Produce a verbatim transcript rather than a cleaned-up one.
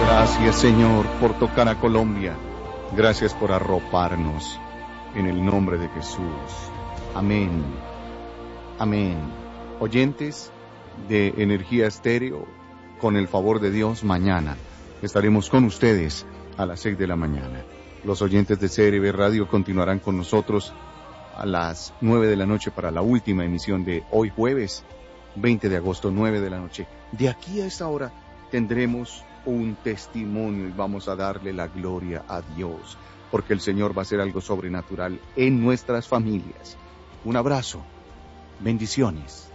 Gracias, Señor, por tocar a Colombia. Gracias por arroparnos. En el nombre de Jesús. Amén. Amén. Oyentes de Energía Estéreo, con el favor de Dios, mañana estaremos con ustedes a las seis de la mañana. Los oyentes de C R B Radio continuarán con nosotros a las nueve de la noche para la última emisión de hoy jueves, veinte de agosto, nueve de la noche. De aquí a esta hora tendremos un testimonio y vamos a darle la gloria a Dios, porque el Señor va a hacer algo sobrenatural en nuestras familias. Un abrazo. Bendiciones.